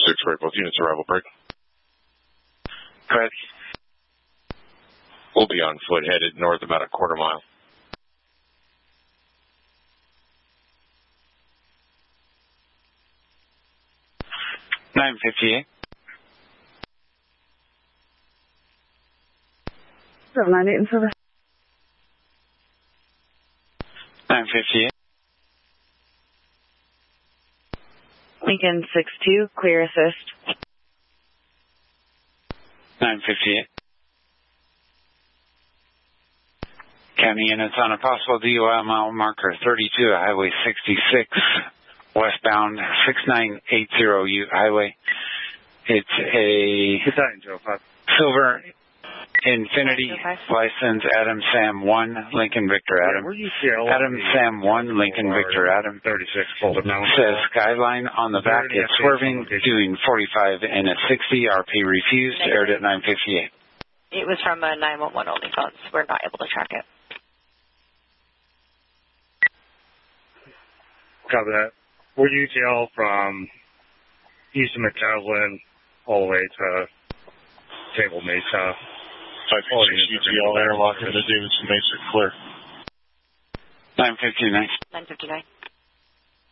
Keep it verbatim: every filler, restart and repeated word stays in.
six, right, both units arrival break. Go ahead. We'll be on foot, headed north about a quarter mile. nine fifty-eight. nine eight and service. nine fifty-eight. Lincoln six two, clear assist. nine fifty-eight. County units on a possible D U I mile marker thirty-two, Highway sixty-six, westbound six nine eight zero U Highway. It's a silver Infinity license, Adam Sam one, Lincoln Victor Adam. Adam Sam one, Lincoln Victor Adam. Says Skyline on the back is swerving, doing forty-five and a sixty, R P refused, aired at nine fifty-eight. It was from a nine one one only phone, so we're not able to track it. Copy that. We're U T L from Eastern McCaslin all the way to Table Mesa. five six U T L airlock into Davidson Mesa, clear. nine fifty-nine. nine fifty-nine.